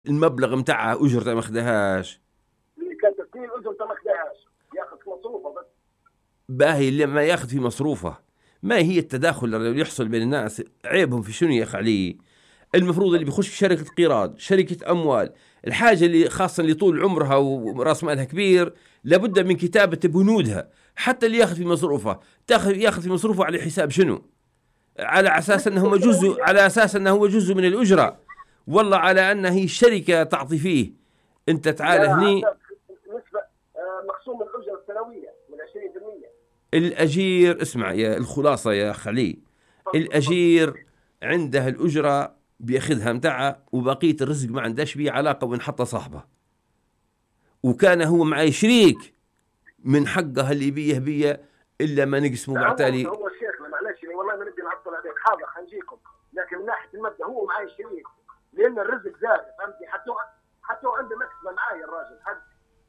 المبلغ متاعها أجرته ما أخذهاش. اللي كان تسجيل أجرته ما أخذهاش، ياخذ مصروفه بس. باهي لما ياخذ في مصروفه، ما هي التداخل اللي يحصل بين الناس؟ عيبهم في شنو يا أخي علي؟ المفروض اللي بيخش في شركة قراض، شركة أموال، الحاجة اللي خاصة اللي طول عمرها ورأس مالها كبير، لابد من كتابة بنودها. حتى اللي ياخذ في مصروفه ياخذ في مصروفه على حساب شنو؟ على أساس أنه جزء، على أساس أنه هو جزء من الأجرة، والله على أنه هي الشركة تعطي فيه. أنت تعال لا، هني. حسب نسبة مقسوم الأجرة السنوية من 20%. الأجير اسمع يا الخلاصة يا خلي، تفضل تفضل. الأجير عنده الأجرة بياخذها متاعه، وبقية الرزق ما عندهاش بيه علاقة وين حط صاحبه. وكان هو معي شريك، من حقه اللي بيه إلا ما نقسمه لا، بعتالي. هو شيخنا معلش والله ما نبي نعطل عليك، حاضر حنجيكم، لكن من ناحية المبدأ هو معي شريك، لأن الرزق زاد، فهمتني؟ حتى هو عنده مكسبة معايا الراجل حق.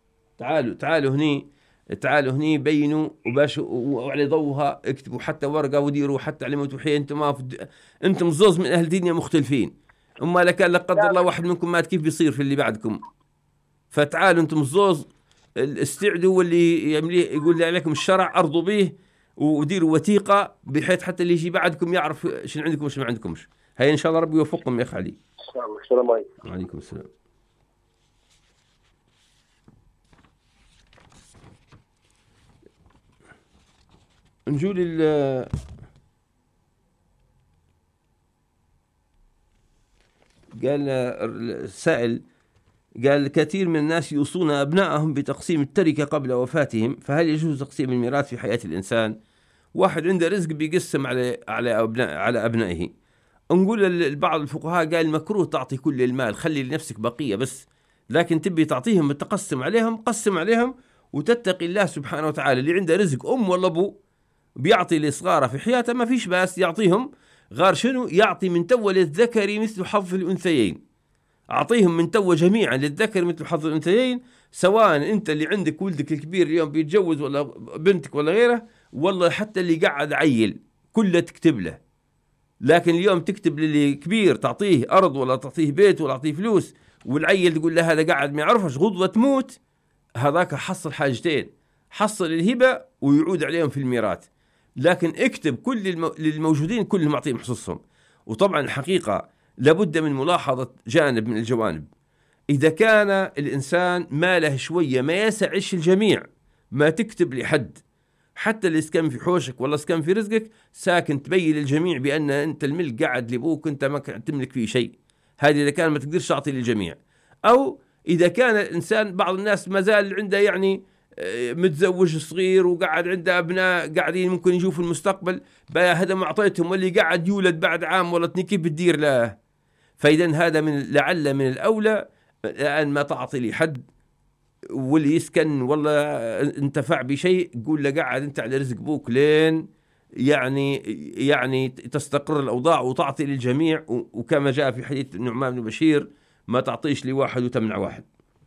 تعالوا هني بينوا وباش وعلى ضوها اكتبوا حتى ورقة وديروا حتى على وحي. انتم ما انتم زوز من اهل دنيا مختلفين، اما لك لا قدر لا الله واحد منكم مات كيف بيصير في اللي بعدكم؟ فتعالوا انتم الزوز استعدوا، واللي يقول لي عليكم الشرع ارضوا به، وديروا وثيقة بحيث حتى اللي يجي بعدكم يعرف شنو عندكم وشنو ما عندكمش. هاي ان شاء الله ربي يوفقكم يا اخي علي. إن شاء الله. السلام عليكم. وعليكم السلام. نجول قال السائل، قال كثير من الناس يوصون أبنائهم بتقسيم التركة قبل وفاتهم، فهل يجوز تقسيم الميراث في حياة الإنسان؟ واحد عنده رزق بيقسم على أبنائه. نقول بعض الفقهاء قال مكروه تعطي كل المال، خلي لنفسك بقية بس، لكن تبي تعطيهم تقسم عليهم، قسم عليهم وتتقي الله سبحانه وتعالى. اللي عنده رزق أم ولا أبو بيعطي لصغاره في حياته ما فيش باس يعطيهم، غار شنو يعطي من تو للذكر مثل حظ الأنثيين. أعطيهم من تو جميعا للذكر مثل حظ الأنثيين، سواء أنت اللي عندك ولدك الكبير اليوم بيتجوز ولا بنتك ولا غيره، والله حتى اللي قاعد عيل كله تكتب له. لكن اليوم تكتب للي كبير تعطيه أرض ولا تعطيه بيت ولا تعطيه فلوس، والعيل تقول له هذا قاعد ما يعرفش غضوة تموت، هذاك حصل حاجتين: حصل الهبة ويعود عليهم في الميراث. لكن اكتب كل للموجودين كلهم أعطيهم حصصهم. وطبعا الحقيقة لابد من ملاحظة جانب من الجوانب: إذا كان الإنسان ماله شوية ما يسعش الجميع، ما تكتب لحد، حتى اللي سكن في حوشك ولا سكن في رزقك، ساكن تبين للجميع بأن أنت الملك قاعد لأبوك، أنت ما تملك فيه شيء. هذه إذا كان ما تقدرش تعطي للجميع. أو إذا كان الإنسان، بعض الناس ما زال عنده يعني متزوج صغير وقاعد عنده أبناء قاعدين ممكن يجوا في المستقبل، بقى هذا ما أعطيتهم، واللي قاعد يولد بعد عام ولا اثنين كيف بتدير له؟ فإذا هذا لعل من الأولى الآن ما تعطي لحد، واللي يسكن والله انتفع بشيء قول له قاعد انت على رزق بوك لين يعني تستقر الأوضاع وتعطي للجميع. وكما جاء في حديث النعمان بن بشير: ما تعطيش لواحد وتمنع واحد.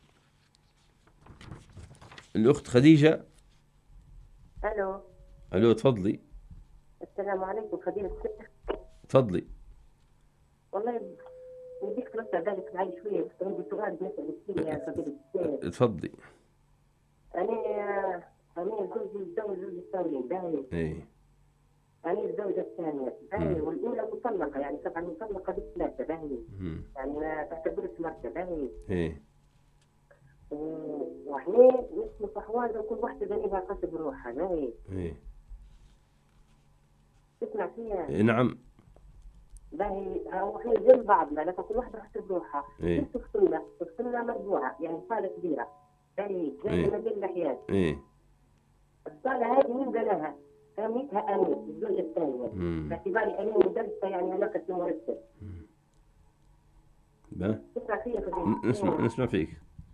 الأخت خديجة. الو. الو تفضلي. السلام عليكم فضيلة الشيخ. تفضلي. والله بديك توسع بالك معي شوية، بس عندي سؤال بنسألك فيه يا فضيلة الشيخ. تفضلي. أنا زوجي متزوج زوج الثاني باهي. ايه. أنا الزوجة الثانية باهي، والأولى مطلقة، يعني طبعا مطلقة بثلاثة باهي، يعني ما تعتبرش مرتبة باهي. ايه. وإحنا نسمع صحوان وكل واحدة ذنبها قصد روحها باهي. ايه. تسمع فيها؟ إيه نعم. باهي احنا جنب بعضنا، لكن كل واحدة حسب روحها. ايه. فصلنا مربوعة، يعني صالة كبيرة باهي جنب ما بين الأحيان. ايه. الصالة هذه مين بناها؟ سميتها أمين الزوجة الثانية، باعتباري أمين مدرسة يعني علاقة المرتب. تسمع فيها فضيلة؟ نسمع فيك.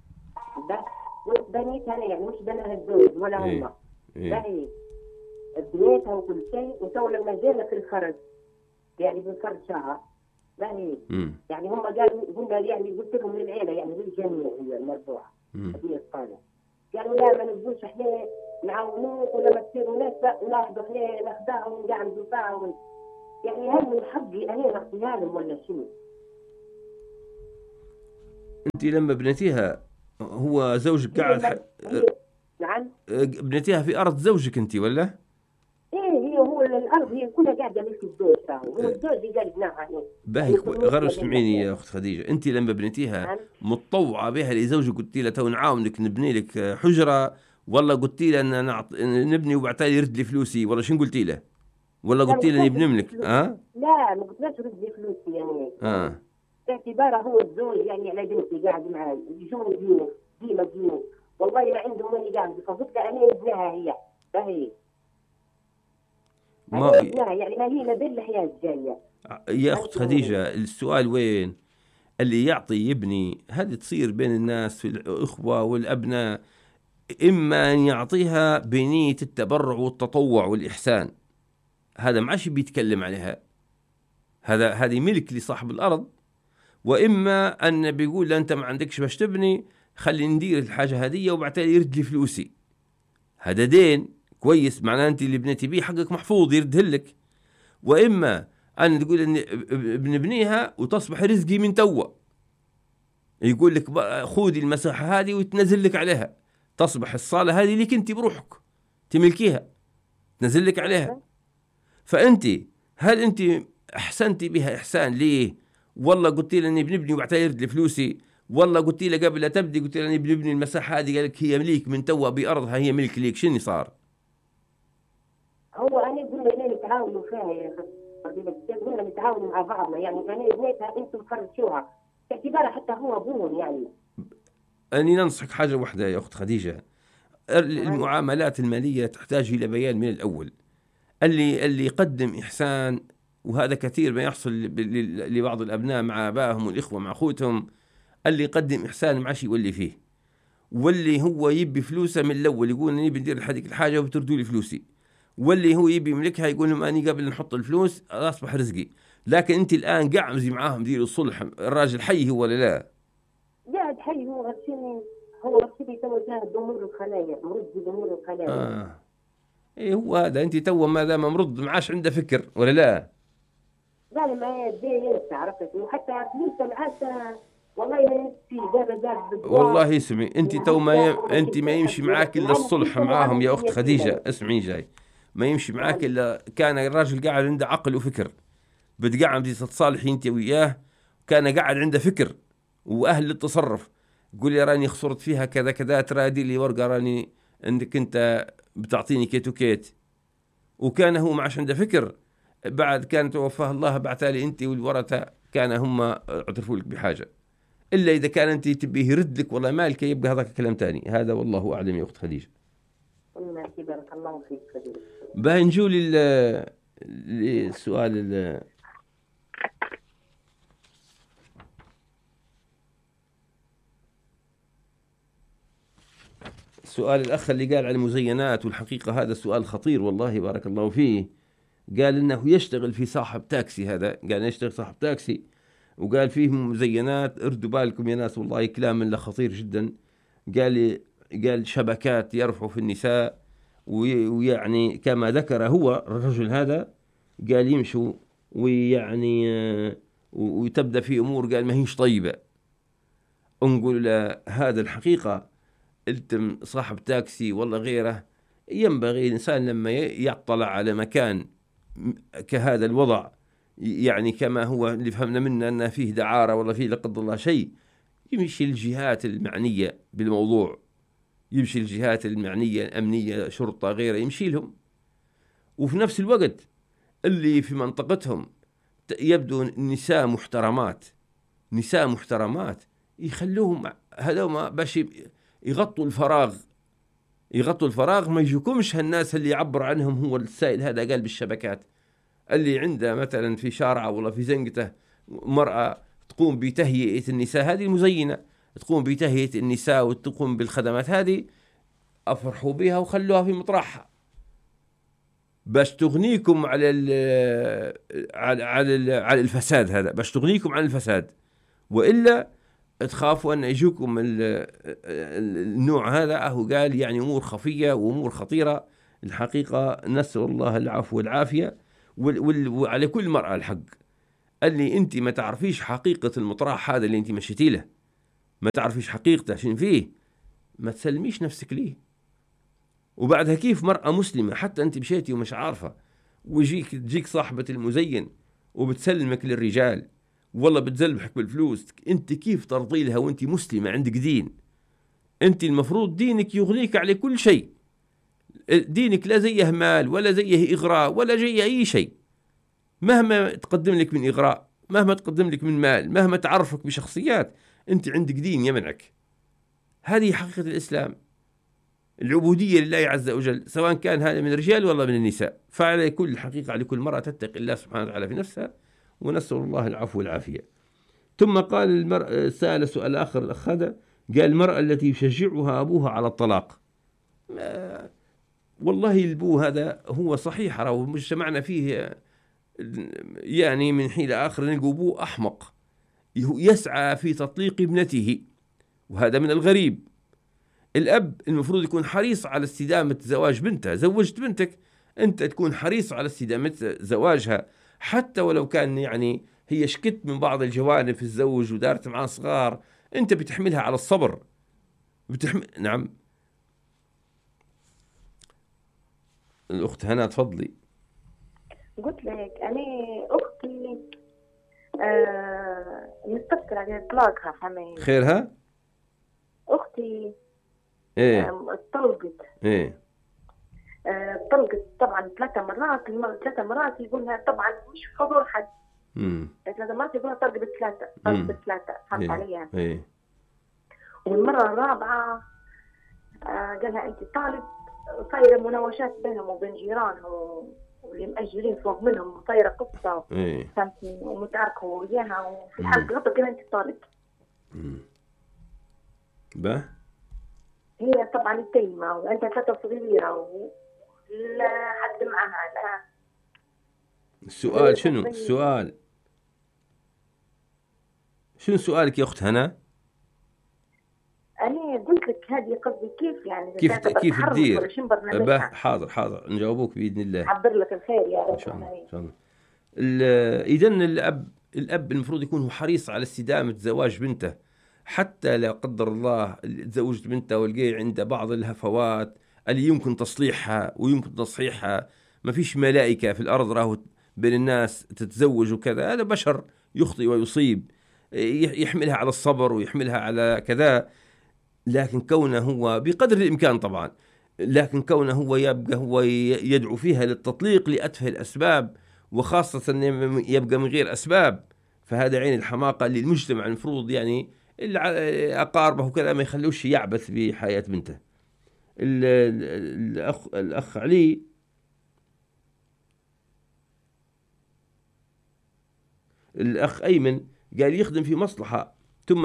بنيتها أنا، يعني مش بناها الزوج ولا هم. باهي بنيتها وكل شيء، وتو لما جينا في الخرج يعني بنفرد شهر باهي، يعني هم قالوا يعني قلت لهم للعيلة يعني للجميع هي المرفوعة هي الصالة، قالوا لا ما نبغوش احنا نعاونوك ولما تصيروا ناس ناخذوا احنا ناخذاها ونقعدوا فيها، يعني هل من حقي انا نعطيها لهم ولا شنو؟ انت لما بنيتيها هو زوجك قاعد نعم بنيتيها في ارض زوجك انت ولا؟ ايه هو الارض هي كلها قاعده ملك الزوج، هو الزوج اللي قال بناها هنا. باهي غير اسمعيني يا اخت خديجه، انت لما بنيتيها متطوعه بها لزوجك قلت لها تو نعاونك نبني لك حجره، ولا قلت له ان نبني وبعتالي يرد لي فلوسي، ولا شنو قلتي له؟ ولا قلت له نبني لك؟ لا ما قلتلاش رد لي فلوسي يعني. باعتباره هو الزوج يعني على بنتي قاعد معاي يجون ديما والله ما عندهم وين قاعد، فقلت له انا ابنها هي باهي ما يعني ما هي لبين الحياه الجايه. يا اخت خديجه السؤال وين؟ اللي يعطي يبني هذه تصير بين الناس في الاخوه والابناء، اما ان يعطيها بنيه التبرع والتطوع والاحسان، هذا ما عادش بيتكلم عليها، هذه ملك لصاحب الارض، واما ان بيقول لا انت ما عندكش باش تبني، خلي ندير الحاجه هذه وبعدين يرد لي فلوسي، هذا دين كويس، معناه انت اللي بنيتي بيه حقك محفوظ يردهلك. واما ان تقول ان بنبنيها وتصبح رزقي من توا، يقول لك خذي المساحه هذه وتنزل لك عليها، تصبح الصاله هذه لك انت بروحك تملكيها تنزل لك عليها. فانت هل انت احسنتي بها احسان ليه؟ والله قلت له اني بنبني وبعدين يرد لي فلوسي، والله قلت له قبل لا تبدي قلت له اني بنبني المساحه هذه قال لك هي مليك من توا بارضها هي ملك ليك، شنو صار؟ هو انا قلنا نتعاونوا فيها يا قلنا نتعاونوا مع بعضنا، يعني انا بنيتها انتم فرشوها باعتبار حتى هو ابوهم يعني. اني ننصحك حاجه واحده يا اخت خديجه، المعاملات الماليه تحتاج الى بيان من الاول. اللي يقدم احسان، وهذا كثير ما يحصل لبعض الابناء مع ابائهم والاخوه مع اخوتهم، اللي يقدم احسان ما عادش يولي فيه، واللي هو يبي فلوسه من الاول يقول اني بندير لحدك الحاجه وبتردوا لي فلوسي، واللي هو يبي يملكها يقول لهم اني قبل نحط الفلوس اصبح رزقي. لكن انت الان قاعمزي معاهم ديروا الصلح، الراجل حي هو ولا لا؟ قاعد حي هو غشيني، هو غشيني تو جاهد بامور الخلايا، مرد بامور الخلايا. ايه هو هذا، انت تو ما دام مرد ما عادش عنده فكر ولا لا؟ لا ما ينسى عرفت، وحتى فلوسه معاه والله ما ينسي. والله اسمعي انت تو انت ما يمشي معاك الا الصلح معاهم يا اخت خديجه، اسمعي جاي ما يمشي معاك الا كان الراجل قاعد عنده عقل وفكر، بتقعد تتصالحي انت وياه، كان قاعد عنده فكر واهل للتصرف، قول لي راني خسرت فيها كذا كذا، ترى دي لي ورقه راني انك انت بتعطيني كيت وكيت، وكان هو ما عادش عنده فكر، بعد كان توفاه الله بعتالي انت والورثه كان هم اعترفوا لك بحاجه، الا اذا كان انت تبيه يرد لك والله مالك يبقى هذاك كلام ثاني، هذا والله اعلم يا اخت خديجه. بارك الله فيك خديجه. باهي نجوا للسؤال السؤال الأخ اللي قال على المزينات، والحقيقة هذا سؤال خطير والله بارك الله فيه. قال إنه يشتغل في صاحب تاكسي، هذا قال يشتغل صاحب تاكسي وقال فيه مزينات، اردوا بالكم يا ناس والله كلام له خطير جدا. قال شبكات يرفعوا في النساء، ويعني كما ذكر هو الرجل هذا قال يمشوا ويعني وتبدأ في أمور قال ما هيش طيبة. نقول هذا الحقيقة أنتم صاحب تاكسي والله غيره، ينبغي الإنسان لما يطلع على مكان كهذا الوضع، يعني كما هو اللي فهمنا منه أن فيه دعارة ولا فيه لا قدر الله شيء، يمشي الجهات المعنية بالموضوع، يمشي الجهات المعنية الأمنية شرطة غيره يمشي لهم، وفي نفس الوقت اللي في منطقتهم يبدو نساء محترمات يخلوهم هذوما باش يغطوا الفراغ، ما يجوكمش هالناس اللي يعبر عنهم هو السائل هذا قال بالشبكات، اللي عنده مثلا في شارعه ولا في زنقته مرأة تقوم بتهيئة النساء هذه المزينة، تقوم بتهيئة النساء وتقوم بالخدمات هذه، أفرحوا بها وخلوها في مطرحها باش تغنيكم على الفساد، هذا باش تغنيكم عن الفساد، وإلا تخافوا أن يجوكم النوع هذا. أهو قال يعني أمور خفية وأمور خطيرة الحقيقة، نسأل الله العفو والعافية. وعلى كل مرأة الحق اللي أنت ما تعرفيش حقيقة المطرح هذا اللي أنت مشيتي له، ما تعرفيش حقيقته شنو فيه، ما تسلميش نفسك ليه. وبعدها كيف مرأة مسلمة حتى أنت مشيتي ومش عارفة، تجيك صاحبة المزين وبتسلمك للرجال، والله بتذلبحك بالفلوس، أنت كيف ترضي لها وأنت مسلمة عندك دين؟ أنت المفروض دينك يغنيك على كل شيء، دينك لا زيه مال ولا زيه إغراء ولا زيه أي شيء، مهما تقدم لك من إغراء، مهما تقدم لك من مال، مهما تعرفك بشخصيات، أنت عندك دين يمنعك. هذه حقيقة الإسلام، العبودية لله عز وجل، سواء كان هذا من الرجال ولا من النساء. فعلى كل حقيقة، على كل مرأة تتقي الله سبحانه وتعالى في نفسها، ونسأل الله العفو والعافية. ثم قال المرأة، سأل سؤال آخر الأخ هذا، قال المرأة التي يشجعها أبوها على الطلاق. والله البو هذا هو صحيح، راه مجتمعنا فيه يعني من حين آخر نلقى أبوه أحمق يسعى في تطليق ابنته، وهذا من الغريب. الأب المفروض يكون حريص على استدامة زواج بنته. زوجت بنتك، أنت تكون حريص على استدامة زواجها، حتى ولو كان يعني هي شكت من بعض الجوانب في الزوج ودارت معاه صغار، أنت بتحملها على الصبر. نعم. الأخت هنا تفضلي. قلت لك أنا أختي مستفكر على إطلاقها حماية. خيرها؟ أختي طلقت. طلقت طبعا 3 مرات. 3 مرات يقولها طبعا مش حضور حد. 3 مرات يقولها طلق ب3. طلق ب3 فهمت عليها. والمرة الرابعة قالها أنت طالب. صايرة مناوشات بينهم وبين جيرانهم واللي مأجرين فوق منهم، صايرة قصة فهمتني، ومتعاركوا وياها، وفي الحلقة غلطة قالها أنت طالب. به هي طبعا التيمة، وأنت فترة صغيرة ولا حد معها. لا السؤال شنو؟ شنو سؤالك يا أخت هنا؟ أنا قلت لك هذه قصدي كيف يعني كيف تدير؟ حاضر نجاوبوك بإذن الله. حضر لك الخير يا رب. إن شاء الله. إذن الأب المفروض يكون حريص على استدامة زواج بنته، حتى لا قدر الله تزوجت بنته والقي عند بعض الهفوات اللي يمكن تصليحها ويمكن تصحيحها. ما فيش ملائكة في الأرض راهو بين الناس تتزوج وكذا، هذا بشر يخطئ ويصيب، يحملها على الصبر ويحملها على كذا. لكن كونه هو بقدر الإمكان طبعا، لكن كونه هو يبقى هو يدعو فيها للتطليق لأتفه الأسباب، وخاصة يبقى من غير أسباب، فهذا عين الحماقة اللي المجتمع المفروض يعني أقاربه وكذا ما يخلوش يعبث بحياة بنته. الأخ علي الأخ أيمن قال يخدم في مصلحة ثم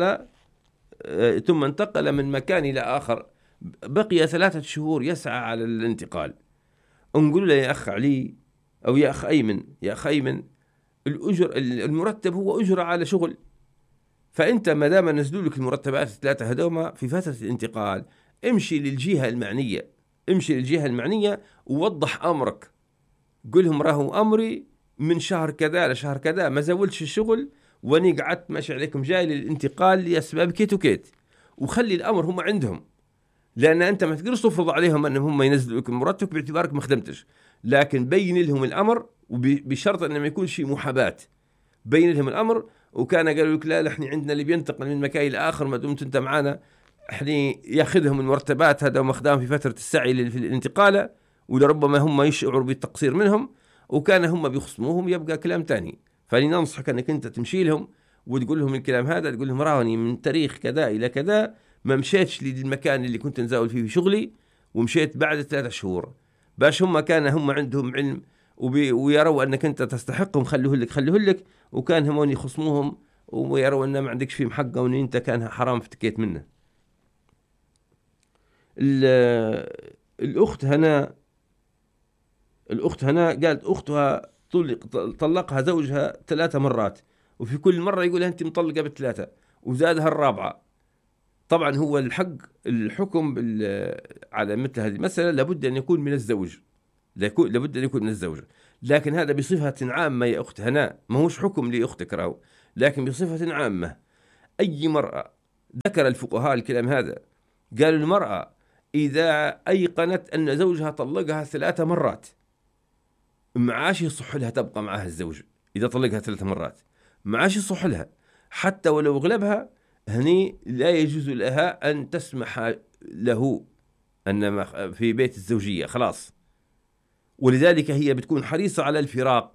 انتقل من مكان إلى آخر، بقي 3 شهور يسعى على الانتقال. نقول له يا أخ علي أو يا أخ أيمن المرتب هو أجرة على شغل، فأنت ما دام نزلوا لك المرتبات 3 هذوما في فترة الانتقال، امشي للجهة المعنية ووضح أمرك، قل لهم راهو أمري من شهر كذا لشهر كذا ما زولتش الشغل، واني قعدت ماشي عليكم جاي للانتقال لأسباب كيت وكيت، وخلي الأمر هم عندهم، لأن أنت ما تقدرش تفرض عليهم أنهم هم ينزلوا لك المرتب باعتبارك ما خدمتش، لكن بين لهم الأمر وبشرط أن ما يكون شيء محاباة. بين لهم الأمر، وكان قالوا لك لا احنا عندنا اللي بينتقل من مكان لآخر ما دمت أنت معانا، احنا ياخذهم المرتبات هذا ومخدام في فترة السعي في الانتقالة، ولربما هم يشعروا بالتقصير منهم، وكان هم بيخصموهم يبقى كلام تاني. فلننصحك أنك أنت تمشي لهم وتقول لهم الكلام هذا، تقول لهم راوني من تاريخ كذا إلى كذا ما مشيتش للمكان اللي كنت نزاول فيه شغلي، ومشيت بعد 3 شهور، باش هم عندهم علم ويروا أنك أنت تستحقهم، خلوه لك، وكان همون يخصموهم ويروا أن ما عندكش فيه محقة وأن أنت كان حرام فتكيت منه. الأخت هنا قالت أختها طلقها زوجها 3 مرات، وفي كل مرة يقول أنت مطلقة ب3 وزادها الرابعة. طبعا هو الحكم على مثل هذه المسألة لابد أن يكون من الزوج، لكن هذا بصفة عامة يا أخت هنا، ما هوش حكم لأختك راهو، لكن بصفة عامة أي مرأة ذكر الفقهاء الكلام هذا، قالوا المرأة إذا أيقنت أن زوجها طلقها 3 مرات ما عاش يصح لها تبقى معها الزوج. إذا طلقها 3 مرات ما عاش يصح لها، حتى ولو أغلبها هني لا يجوز لها أن تسمح له أن في بيت الزوجية خلاص. ولذلك هي بتكون حريصة على الفراق.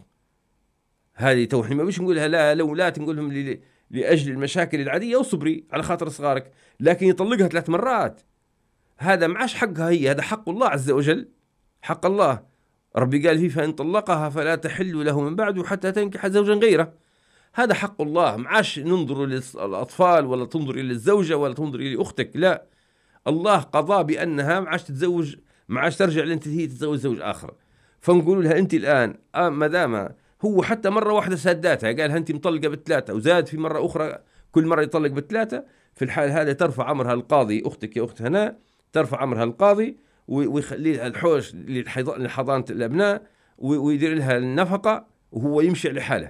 هذه توحي ما بيش نقولها لا، لو لا تنقولهم لأجل المشاكل العادية وصبري على خاطر صغارك، لكن يطلقها 3 مرات هذا معاش حقها هي، هذا حق الله عز وجل، حق الله. ربي قال فيه فإن طلقها فلا تحل له من بعد حتى تنكح زوجا غيره. هذا حق الله، معاش ننظر للأطفال ولا تنظر إلى الزوجة ولا تنظر إلى أختك، لا، الله قضى بأنها معاش تتزوج، معاش ترجع لأنت هي تتزوج زوج آخر. فنقول لها أنت الآن ما دام هو حتى مرة واحدة ساداتها قالها أنت مطلقة ب3 وزاد في مرة أخرى كل مرة يطلق ب3، في الحال هذا ترفع أمرها القاضي، أختك يا أخت هناء ترفع أمرها القاضي ويخلي الحوش لحضانة الأبناء ويدير لها النفقة، وهو يمشي لحاله،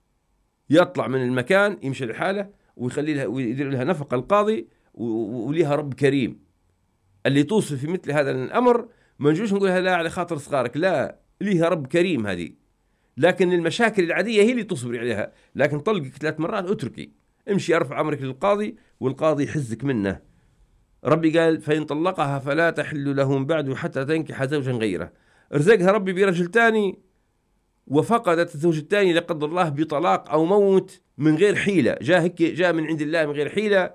يطلع من المكان يمشي لحاله ويخلي لها ويدير لها نفقة القاضي، وليها رب كريم. اللي توصل في مثل هذا الأمر ما نجوش نقولها لا على خاطر صغارك، لا، ليها رب كريم هذه. لكن المشاكل العادية هي اللي تصبري عليها، لكن طلقك 3 مرات اتركي، امشي ارفع أمرك للقاضي والقاضي يحزك منه. ربي قال فإن طلقها فلا تحل له من بعد حتى تنكح زوجا غيره. رزقها ربي برجل تاني وفقدت الزوج الثاني لا قدر الله بطلاق أو موت من غير حيلة، جاء من عند الله من غير حيلة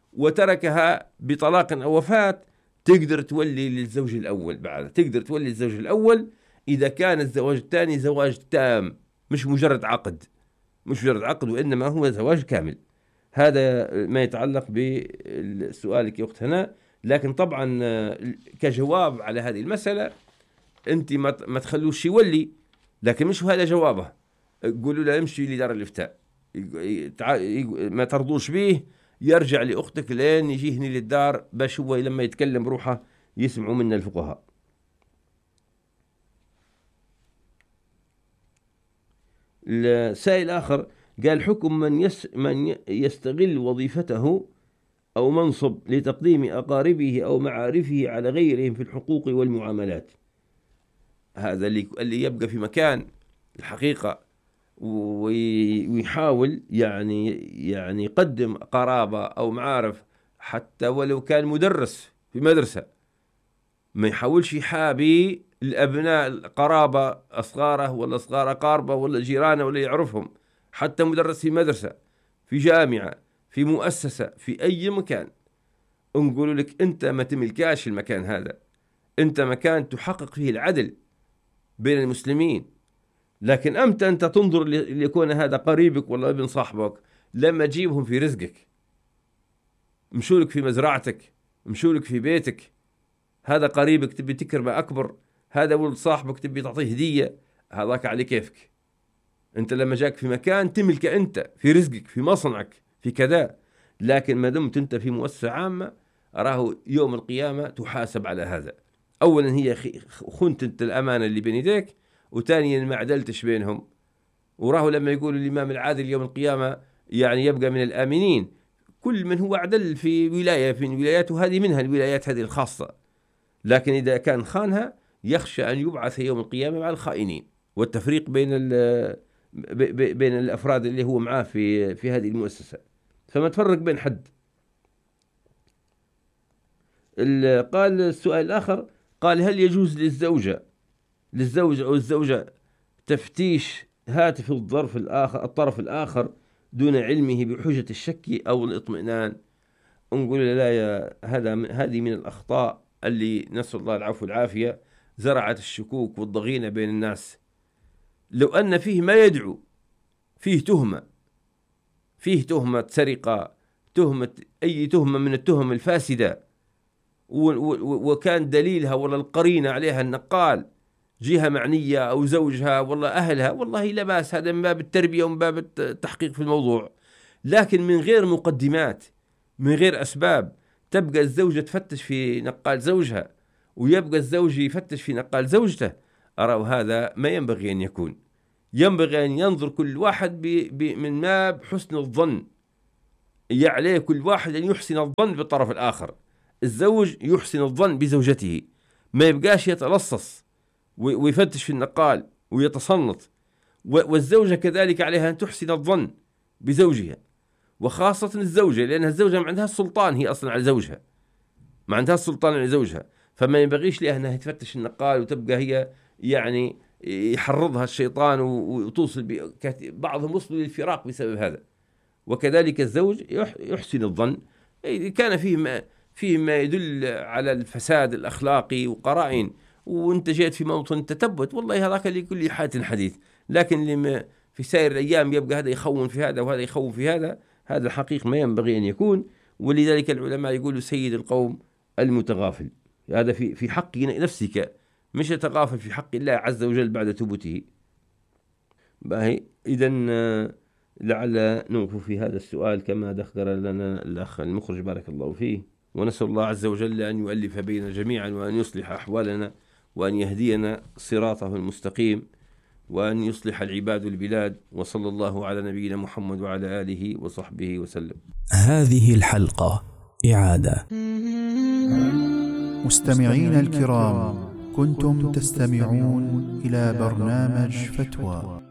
وتركها بطلاق أو وفاة، تقدر تولي للزوج الأول بعد، تقدر تولي الزوج الأول إذا كان الزواج الثاني زواج تام، مش مجرد عقد، مش مجرد عقد وإنما هو زواج كامل. هذا ما يتعلق بسؤالك يا أخت هناء. لكن طبعا كجواب على هذه المسألة أنت ما تخلوش يولي، لكن مش هذا جوابه. قولوا له امشي لدار الإفتاء، ما ترضوش به يرجع لأختك لين يجي هني للدار باش هو لما يتكلم بروحه يسمعوا منا الفقهاء. السائل آخر قال حكم من يستغل وظيفته أو منصب لتقديم أقاربه أو معارفه على غيرهم في الحقوق والمعاملات. هذا اللي يبقى في مكان الحقيقة ويحاول يعني يقدم قرابة أو معارف، حتى ولو كان مدرس في مدرسة ما يحاولش يحابي الأبناء القرابة أصغاره ولا أصغار قاربة ولا جيرانه ولا يعرفهم، حتى مدرس في مدرسة في جامعة في مؤسسة في أي مكان، نقول لك أنت ما تملكاش المكان هذا، أنت مكان تحقق فيه العدل بين المسلمين. لكن أمتى أنت تنظر ليكون هذا قريبك ولا ابن صاحبك لما تجيبهم في رزقك، مشولك في مزرعتك، مشولك في بيتك، هذا قريبك تبي تكرمه أكبر، هذا ولد صاحبك تبي تعطيه هدية، هذاك على كيفك. أنت لما جاك في مكان تملك أنت في رزقك في مصنعك في كذا، لكن ما دمت أنت في مؤسسة عامة أراه يوم القيامة تحاسب على هذا. أولا هي خنت أنت الأمانة اللي بين يديك، وثانيا ما عدلتش بينهم. وراه لما يقول الإمام العادل يوم القيامة يعني يبقى من الآمنين كل من هو عدل في ولاية في الولايات، وهذه منها الولايات هذه الخاصة. لكن إذا كان خانها يخشى أن يبعث يوم القيامة مع الخائنين، والتفريق بين الأفراد اللي هو معاه في هذه المؤسسة، فما تفرق بين حد. قال السؤال الآخر قال هل يجوز للزوج أو الزوجة تفتيش هاتف الطرف الآخر دون علمه بحجة الشك أو الاطمئنان؟ نقول لا، يا هذه من الأخطاء اللي نسأل الله العفو والعافية زرعت الشكوك والضغينة بين الناس. لو أن فيه ما يدعو فيه تهمة سرقة، تهمة أي تهمة من التهم الفاسدة، وكان دليلها ولا القرينة عليها النقال جهة معنية أو زوجها والله أهلها، والله لا بأس، هذا من باب التربية ومن باب التحقيق في الموضوع. لكن من غير مقدمات، من غير أسباب، تبقى الزوجة تفتش في نقال زوجها ويبقى الزوج يفتش في نقال زوجته، أرى هذا ما ينبغي أن يكون. ينبغي أن ينظر كل واحد من باب حسن الظن، عليه كل واحد أن يحسن الظن بالطرف الآخر. الزوج يحسن الظن بزوجته، ما يبقاش يتلصص ويفتش في النقال ويتصنت. والزوجة كذلك عليها أن تحسن الظن بزوجها، وخاصة الزوجة، لأنها الزوجة ما عندها السلطان، هي أصلا على زوجها ما عندها السلطان على زوجها، فما ينبغيش لها أنها تفتش النقال وتبقى هي يعني يحرضها الشيطان وتوصل بعضهم وصلوا للفراق بسبب هذا. وكذلك الزوج يحسن الظن كان فيه ما يدل على الفساد الأخلاقي وقرائن، وانت جيت في موطن تثبت، والله هذاك لكل حادث حديث. لكن لما في سائر الأيام يبقى هذا يخون في هذا وهذا يخون في هذا الحقيقة ما ينبغي أن يكون. ولذلك العلماء يقولوا سيد القوم المتغافل، هذا في حق نفسك، مش يتغافل في حق الله عز وجل بعد ثبوته. باهي، إذن لعل نوقف في هذا السؤال كما ذكر لنا الأخ المخرج بارك الله فيه، ونسأل الله عز وجل أن يؤلف بين جميعا، وأن يصلح أحوالنا، وأن يهدينا صراطه المستقيم، وأن يصلح العباد البلاد. وصلى الله على نبينا محمد وعلى آله وصحبه وسلم. هذه الحلقة إعادة. مستمعين الكرام، كنتم تستمعون إلى برنامج فتوى